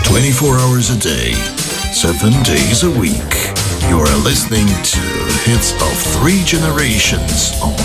24 hours a day, 7 days a week. You are listening to Hits of Three Generations on